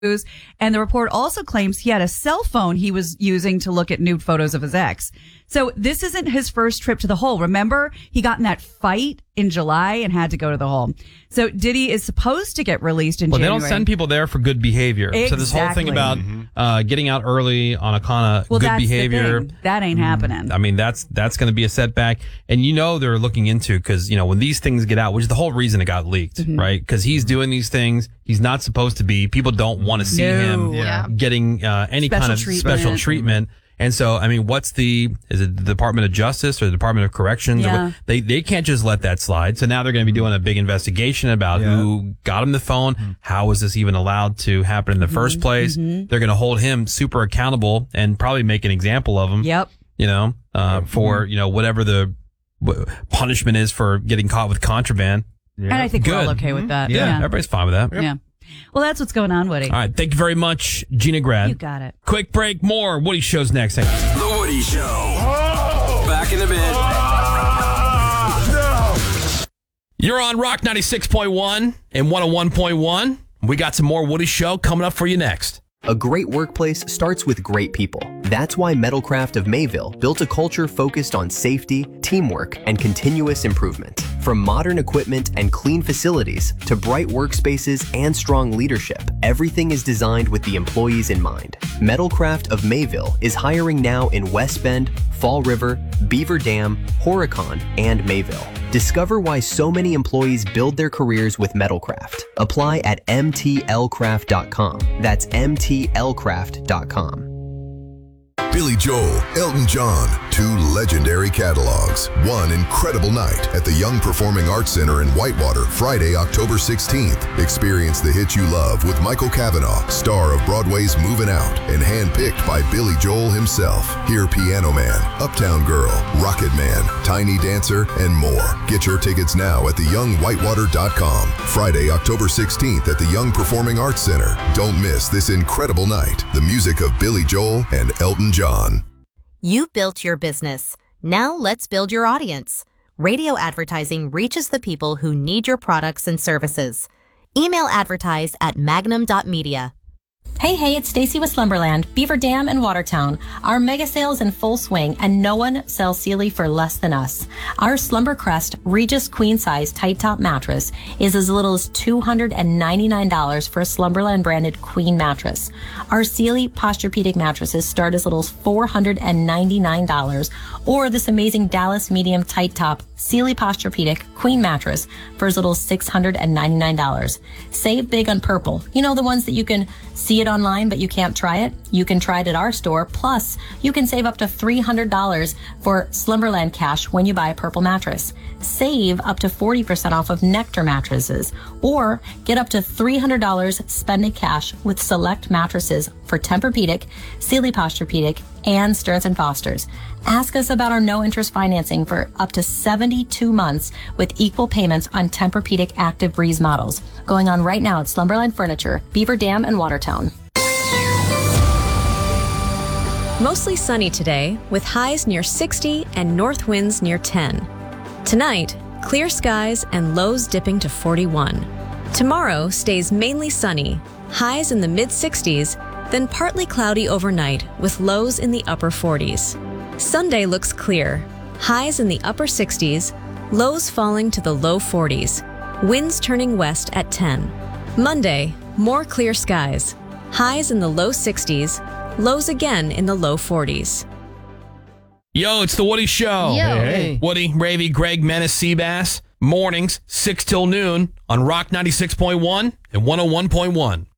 And the report also claims he had a cell phone he was using to look at nude photos of his ex. So this isn't his first trip to the hole. Remember, he got in that fight in July and had to go to the hole. So Diddy is supposed to get released in January. Well, they don't send people there for good behavior. Exactly. So this whole thing about getting out early on a kind of good behavior. That ain't happening. I mean, that's going to be a setback. And they're looking into, because, when these things get out, which is the whole reason it got leaked, right? Because he's doing these things he's not supposed to be. People don't want to see him getting any kind of special treatment. And so, I mean, is it the Department of Justice or the Department of Corrections? Yeah. They can't just let that slide. So now they're going to be doing a big investigation about who got him the phone. How was this even allowed to happen in the first place? They're going to hold him super accountable and probably make an example of him. Yep. For, whatever the punishment is for getting caught with contraband. Yeah. And I think we're all okay with that. Yeah. Everybody's fine with that. Yeah. Well, that's what's going on, Woody. All right. Thank you very much, Gina Grad. You got it. Quick break. More Woody Show's next. Hang on. The Woody Show. Back in a bit. You're on Rock 96.1 and 101.1. We got some more Woody Show coming up for you next. A great workplace starts with great people. That's why Metalcraft of Mayville built a culture focused on safety, teamwork, and continuous improvement. From modern equipment and clean facilities to bright workspaces and strong leadership, everything is designed with the employees in mind. Metalcraft of Mayville is hiring now in West Bend, Fall River, Beaver Dam, Horicon, and Mayville. Discover why so many employees build their careers with Metalcraft. Apply at mtlcraft.com. That's mtlcraft.com. Billy Joel, Elton John, two legendary catalogs, one incredible night at the Young Performing Arts Center in Whitewater, Friday, October 16th. Experience the hit you love with Michael Cavanaugh, star of Broadway's Moving Out, and handpicked by Billy Joel himself. Hear Piano Man, Uptown Girl, Rocket Man, Tiny Dancer, and more. Get your tickets now at theyoungwhitewater.com. Friday, October 16th at the Young Performing Arts Center. Don't miss this incredible night. The music of Billy Joel and Elton John. You built your business. Now let's build your audience. Radio advertising reaches the people who need your products and services. Email advertise at magnum.media. Hey, it's Stacy with Slumberland, Beaver Dam, and Watertown. Our mega sales in full swing, and no one sells Sealy for less than us. Our Slumbercrest Regis Queen Size Tight Top Mattress is as little as $299 for a Slumberland branded Queen mattress. Our Sealy Posturepedic mattresses start as little as $499, or this amazing Dallas Medium Tight Top Sealy Posturepedic Queen mattress for as little as $699. Save big on Purple. You know, the ones that you can see it online, but you can't try it? You can try it at our store. Plus, you can save up to $300 for Slumberland cash when you buy a Purple mattress. Save up to 40% off of Nectar mattresses, or get up to $300 spending cash with select mattresses for Tempur-Pedic, Sealy Posturepedic, and Stearns & Foster's. Ask us about our no-interest financing for up to 72 months with equal payments on Tempur-Pedic Active Breeze models. Going on right now at Slumberland Furniture, Beaver Dam, and Watertown. Mostly sunny today, with highs near 60 and north winds near 10. Tonight, clear skies and lows dipping to 41. Tomorrow stays mainly sunny, highs in the mid-60s, then partly cloudy overnight with lows in the upper 40s. Sunday looks clear, highs in the upper 60s, lows falling to the low 40s, winds turning west at 10. Monday, more clear skies, highs in the low 60s, lows again in the low 40s. Yo, it's the Woody Show. Yo. Hey. Woody, Ravy, Greg, Menace, Seabass. Mornings, 6 till noon on Rock 96.1 and 101.1.